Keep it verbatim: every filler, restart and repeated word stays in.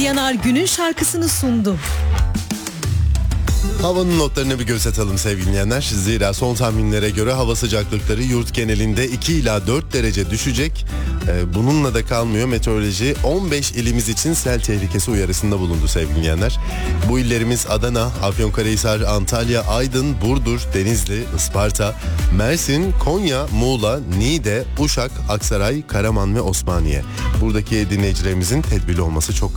Yanar günün şarkısını sundu. Havanın notlarına bir göz atalım sevgili dinleyenler. Zira son tahminlere göre hava sıcaklıkları yurt genelinde iki ila dört derece düşecek. Ee, bununla da kalmıyor. Meteoroloji on beş ilimiz için sel tehlikesi uyarısında bulundu sevgili dinleyenler. Bu illerimiz Adana, Afyonkarahisar, Antalya, Aydın, Burdur, Denizli, Isparta, Mersin, Konya, Muğla, Niğde, Uşak, Aksaray, Karaman ve Osmaniye. Buradaki dinleyicilerimizin tedbirli olması çok